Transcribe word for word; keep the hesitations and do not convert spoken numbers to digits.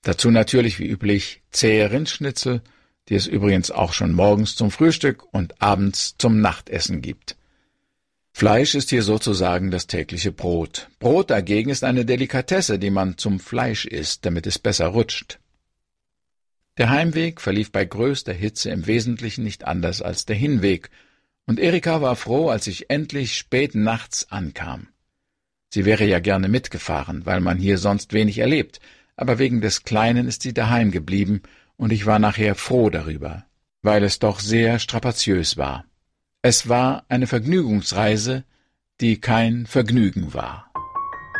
Dazu natürlich wie üblich zähe Rindschnitzel, die es übrigens auch schon morgens zum Frühstück und abends zum Nachtessen gibt. Fleisch ist hier sozusagen das tägliche Brot. Brot dagegen ist eine Delikatesse, die man zum Fleisch isst, damit es besser rutscht. Der Heimweg verlief bei größter Hitze im Wesentlichen nicht anders als der Hinweg, und Erika war froh, als ich endlich spät nachts ankam. Sie wäre ja gerne mitgefahren, weil man hier sonst wenig erlebt, aber wegen des Kleinen ist sie daheim geblieben, und ich war nachher froh darüber, weil es doch sehr strapaziös war. Es war eine Vergnügungsreise, die kein Vergnügen war.